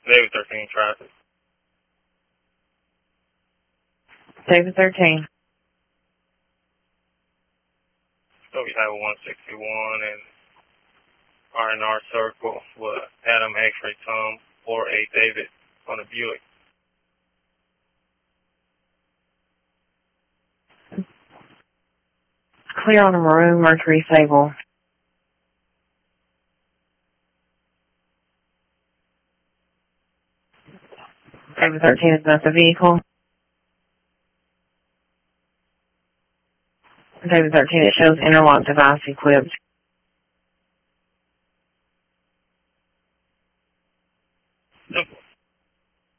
David 13 traffic. David 13. So we have a 161 and R&R circle with Adam X-ray Tom 48 David on the Buick. Clear on a maroon Mercury Sable. David 13 is not the vehicle. David 13, it shows interlock device equipped.